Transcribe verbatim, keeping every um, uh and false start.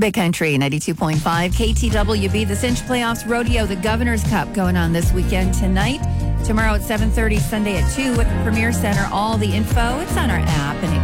Big Country ninety-two point five K T W B, the Cinch Playoffs Rodeo, the Governor's Cup going on this weekend tonight. Tomorrow at seven thirty, Sunday at two at the Premier Center. All the info, it's on our app and